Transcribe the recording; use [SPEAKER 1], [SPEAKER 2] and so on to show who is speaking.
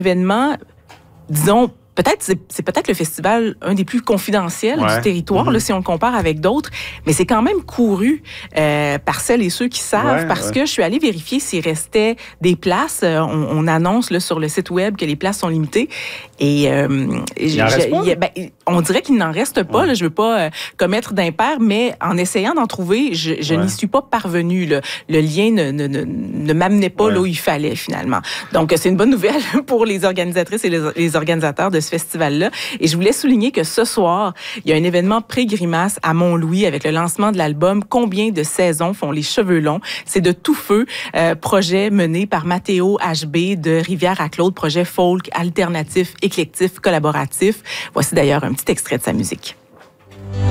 [SPEAKER 1] événement, disons, c'est peut-être le festival un des plus confidentiels du territoire, là, si on le compare avec d'autres, mais c'est quand même couru par celles et ceux qui savent, parce que je suis allée vérifier s'il restait des places. On annonce là, sur le site web que les places sont limitées. Et on dirait qu'il n'en reste pas. Là, je veux pas commettre d'impair, mais en essayant d'en trouver, je n'y suis pas parvenue. Là. Le lien ne m'amenait pas là où il fallait, finalement. Donc, c'est une bonne nouvelle pour les organisatrices et les organisateurs de ce festival-là. Et je voulais souligner que ce soir, il y a un événement pré-Grimace à Mont-Louis avec le lancement de l'album « Combien de saisons font les cheveux longs ». C'est de tout feu, projet mené par Mathéo HB de Rivière-à-Claude, projet folk, alternatif, éclectif, collaboratif. Voici d'ailleurs un petit extrait de sa musique.